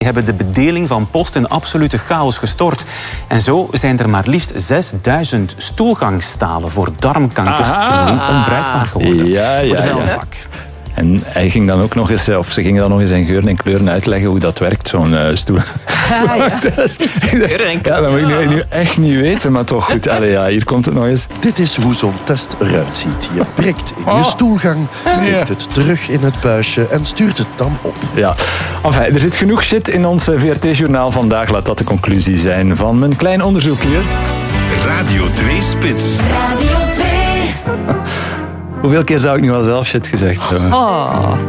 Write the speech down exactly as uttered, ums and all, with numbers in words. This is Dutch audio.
hebben de bedeling van Post in absolute chaos gestort. En zo zijn er maar liefst zesduizend stoelgangstalen voor darmkankerscreening onbruikbaar geworden. Ja, ja, voor de ja. vuilnisbak. En hij ging dan ook nog eens, of ze gingen dan nog eens in geuren en kleuren uitleggen hoe dat werkt, zo'n uh, stoel. Ah, ja. Ja, dat moet ik nu, nu echt niet weten, maar toch goed. Allee, ja, hier komt het nog eens. Dit is hoe zo'n test eruit ziet. Je prikt in je Oh. stoelgang, steekt Ja. het terug in het buisje en stuurt het dan op. Ja, enfin, er zit genoeg shit in ons V R T-journaal vandaag. Laat dat de conclusie zijn van mijn klein onderzoek hier. Radio twee Spits. Radio twee. Hoeveel keer zou ik nu al zelf shit gezegd hebben? Oh.